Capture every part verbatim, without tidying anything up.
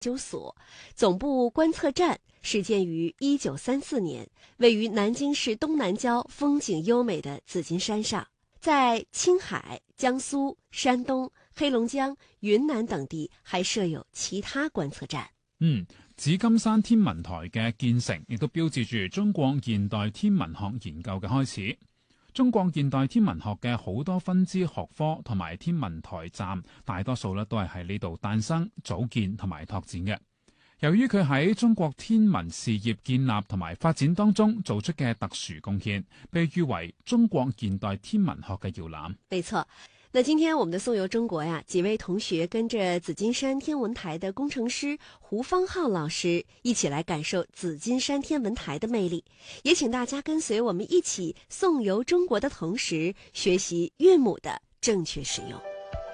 究所，总部观测站始建于一九三四年，位于南京市东南郊风景优美的紫金山上。在青海、江苏、山东、黑龙江、雲南等地還設有其他觀測站。 嗯，紫金山天文台嘅建成，亦都標誌住中國現代天文學研究嘅開始。中國現代天文學嘅好多分支學科同埋天文台站，大多數咧都係喺呢度誕生、組建同埋拓展嘅。由於佢喺中國天文事業建立同埋發展當中做出嘅特殊貢獻，被譽為中國現代天文學嘅搖籃。 沒錯。那今天我們的送遊中國呀，幾位同學跟着紫金山天文台的工程師胡方浩老師一起來感受紫金山天文台的魅力，也請大家跟隨我們一起送遊中國的同時，學習韻母的正確使用。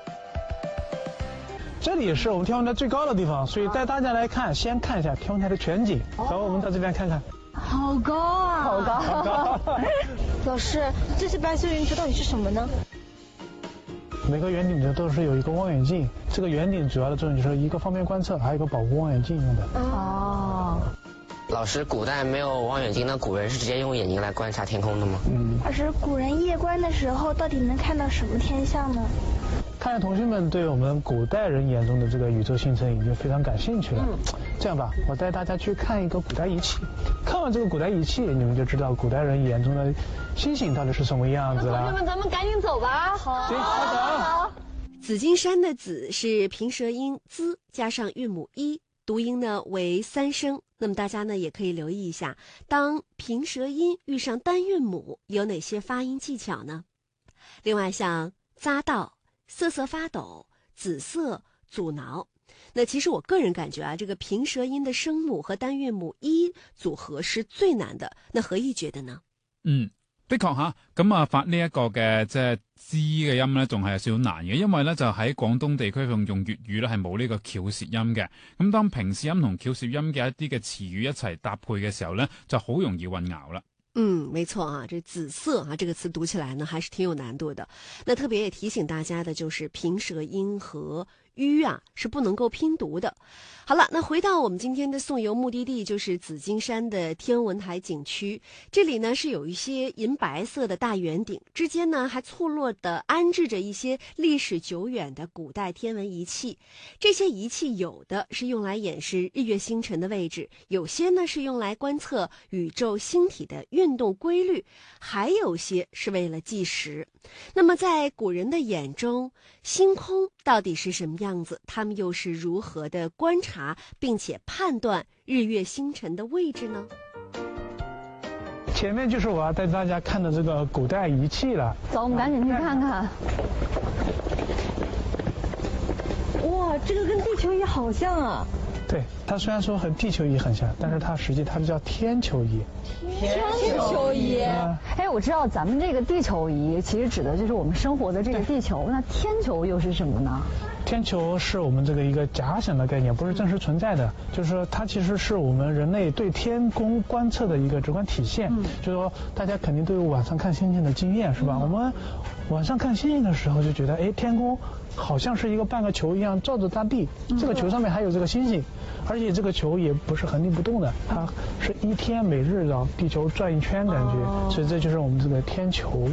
這裡是我們天文台最高的地方，所以帶大家來看，先看一下天文台的全景。走，我們到這邊看看。 好高啊！好高！好高！老師，這些白色雲球到底是什麼呢？ 每個圓頂呢都是有一個望遠鏡，這個圓頂主要的作用就是一個方便觀測，還有一個保護望遠鏡用的。 哦。 老師，古代沒有望遠鏡，那古人是直接用眼睛來觀察天空的嗎？ 嗯。 老師，古人夜觀的時候到底能看到什麼天象呢？ 看來同學們對我們古代人眼中的這個宇宙星辰已經非常感興趣了。嗯。這樣吧，我帶大家去看一個古代儀器。看完這個古代儀器，你們就知道古代人眼中的星星到底是什麼樣子了。 同學們，咱們趕緊走吧。好。 行，好走。 紫金山的紫是平舌音滋加上韻母一，讀音呢為三聲。那麼大家呢也可以留意一下，當平舌音遇上單韻母，有哪些發音技巧呢？另外像匝道、瑟瑟發抖、紫色、阻撓。那其實我個人感覺啊，這個平舌音的聲母和單韻母一組合是最難的。那何意覺得呢？ 嗯，的確吓，咁啊發呢一個嘅即係滋嘅音咧，仲係有少少難嘅，因為咧就喺廣東地區用用粵語咧係冇呢個翹舌音嘅。咁當平舌音同翹舌音嘅一啲嘅詞語一齊搭配嘅時候咧，就好容易混淆啦。 嗯，沒錯啊，這紫色啊，這個詞讀起來呢，還是挺有難度的。那特別也提醒大家的，就是平舌音和吁啊是不能夠拼讀的。好了，那回到我們今天的送遊目的地，就是紫金山的天文台景區。這裡呢是有一些銀白色的大圓頂，之間呢還錯落地安置着一些歷史久遠的古代天文儀器。這些儀器有的是用來演示日月星辰的位置，有些呢是用來觀測宇宙星體的運動規律，還有些是為了計時。那麼在古人的眼中，星空到底是什麼樣子？他們又是如何的觀察並且判斷日月星辰的位置呢？ 前面就是我要帶大家看的這個古代儀器了。 走，我們趕緊去看看。哇，這個跟地球儀好像啊。 對，它雖然說和地球儀很像，但是它實際它叫天球儀。 天球儀。哎，我知道咱們這個地球儀其實指的就是我們生活的這個地球，那天球又是什麼呢？ 天球是我們這個一個假想的概念，不是真實存在的。就是說，它其實是我們人類對天空觀測的一個直觀體現。嗯，就是說，大家肯定都有晚上看星星的經驗，是吧？嗯，我們晚上看星星的時候就覺得，哎，天空好像是一個半個球一樣照着大地，嗯，這個球上面還有這個星星，而且這個球也不是橫定不動的，它是一天每日繞地球轉一圈感覺，哦，所以這就是我們這個天球。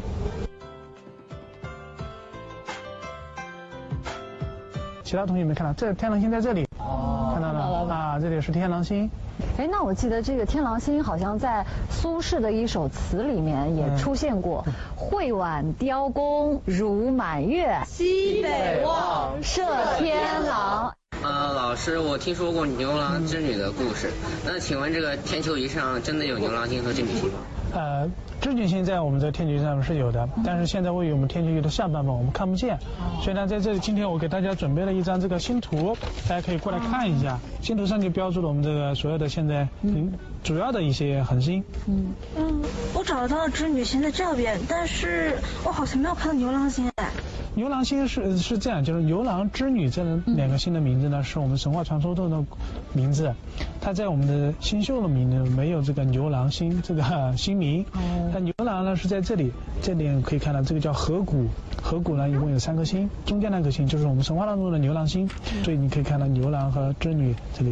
其他同學沒看到，這天狼星在這裡，哦，看到了啊，這裡是天狼星。 哎，那我記得這個天狼星好像在蘇軾的一首詞裡面也出現過，嗯，會挽雕弓如滿月，西北望，射天狼。 呃，老師，我聽說過牛郎織女的故事，那請問這個天球儀上真的有牛郎星和織女星嗎？ 呃，織女星在我們這天球儀上面是有的，但是現在位於我們天球儀的下半部，我們看不見。所以呢，在這裡今天我給大家準備了一張這個星圖，大家可以過來看一下。星圖上就標注了我們這個所有的現在嗯主要的一些恆星。嗯嗯，我找到了織女星在這邊，但是我好像沒有看到牛郎星哎。 牛郎星是是這樣，就是牛郎織女這兩個星的名字呢，是我們神話傳說中的名字，它在我們的星宿的名呢沒有這個牛郎星這個星名。哦。它牛郎呢是在這裡，這裡可以看到這個叫河谷， 河谷呢一共有三颗星，中间那颗星就是我们神话当中的牛郎星，所以你可以看到牛郎和织女这里